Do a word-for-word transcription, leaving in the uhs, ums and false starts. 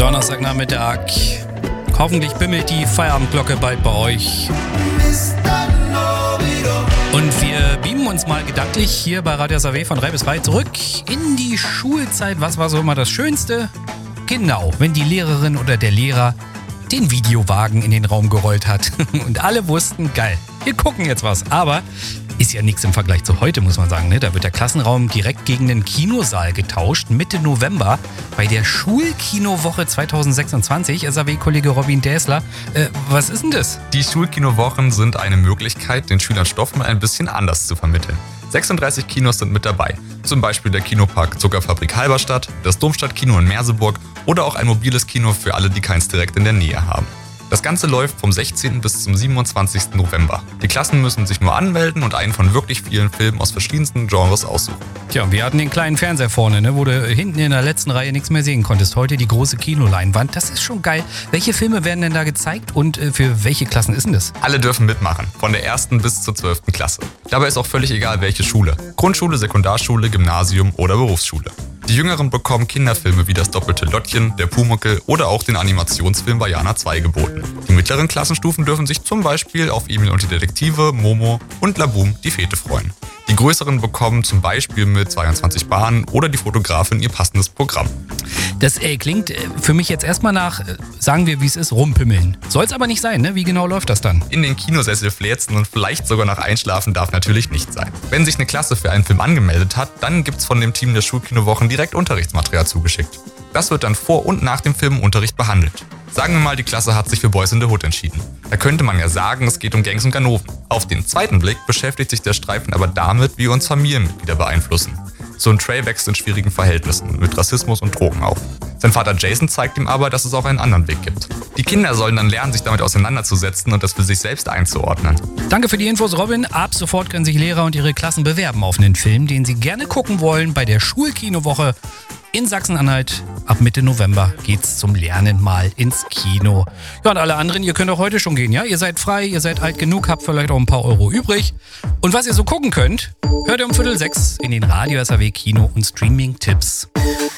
Donnerstagnachmittag. Hoffentlich bimmelt die Feierabendglocke bald bei euch. Und wir beamen uns mal gedanklich hier bei Radio S A W von drei bis drei zurück in die Schulzeit. Was war so immer das Schönste? Genau, wenn die Lehrerin oder der Lehrer den Videowagen in den Raum gerollt hat. Und alle wussten, geil, wir gucken jetzt was. Aber ist ja nichts im Vergleich zu heute, muss man sagen. Ne? Da wird der Klassenraum direkt gegen den Kinosaal getauscht. Mitte November bei der Schulkinowoche zwanzig sechsundzwanzig. S A W-Kollege Robin Däsler. Äh, was ist denn das? Die Schulkinowochen sind eine Möglichkeit, den Schülern Stoff mal ein bisschen anders zu vermitteln. sechsunddreißig Kinos sind mit dabei. Zum Beispiel der Kinopark Zuckerfabrik Halberstadt, das Domstadtkino in Merseburg oder auch ein mobiles Kino für alle, die keins direkt in der Nähe haben. Das Ganze läuft vom sechzehnten bis zum siebenundzwanzigsten November. Die Klassen müssen sich nur anmelden und einen von wirklich vielen Filmen aus verschiedensten Genres aussuchen. Tja, wir hatten den kleinen Fernseher vorne, ne, wo du hinten in der letzten Reihe nichts mehr sehen konntest. Heute die große Kinoleinwand. Das ist schon geil. Welche Filme werden denn da gezeigt und äh, für welche Klassen ist denn das? Alle dürfen mitmachen, von der ersten bis zur zwölften Klasse. Dabei ist auch völlig egal, welche Schule. Grundschule, Sekundarschule, Gymnasium oder Berufsschule. Die Jüngeren bekommen Kinderfilme wie das doppelte Lottchen, der Pumuckl oder auch den Animationsfilm Vaiana zwei geboten. Die mittleren Klassenstufen dürfen sich zum Beispiel auf Emil und die Detektive, Momo und Laboom die Fete freuen. Die größeren bekommen zum Beispiel mit zweiundzwanzig Bahnen oder die Fotografin ihr passendes Programm. Das äh, klingt äh, für mich jetzt erstmal nach, äh, sagen wir wie es ist, rumpimmeln. Soll es aber nicht sein, ne? Wie genau läuft das dann? In den Kinosessel fläzen und vielleicht sogar nach Einschlafen darf natürlich nicht sein. Wenn sich eine Klasse für einen Film angemeldet hat, dann gibt's von dem Team der Schulkinowochen direkt Unterrichtsmaterial zugeschickt. Das wird dann vor und nach dem Film im Unterricht behandelt. Sagen wir mal, die Klasse hat sich für Boys in the Hood entschieden. Da könnte man ja sagen, es geht um Gangs und Ganoven. Auf den zweiten Blick beschäftigt sich der Streifen aber damit, wie uns Familienmitglieder beeinflussen. So ein Trey wächst in schwierigen Verhältnissen mit Rassismus und Drogen auf. Sein Vater Jason zeigt ihm aber, dass es auch einen anderen Weg gibt. Die Kinder sollen dann lernen, sich damit auseinanderzusetzen und das für sich selbst einzuordnen. Danke für die Infos, Robin. Ab sofort können sich Lehrer und ihre Klassen bewerben auf einen Film, den sie gerne gucken wollen bei der Schulkinowoche in Sachsen-Anhalt. Ab Mitte November geht's zum Lernen mal ins Kino. Ja, und alle anderen, ihr könnt auch heute schon gehen, ja? Ihr seid frei, ihr seid alt genug, habt vielleicht auch ein paar Euro übrig. Und was ihr so gucken könnt, hört ihr um Viertel sechs in den Radio S A W Kino- und Streaming-Tipps.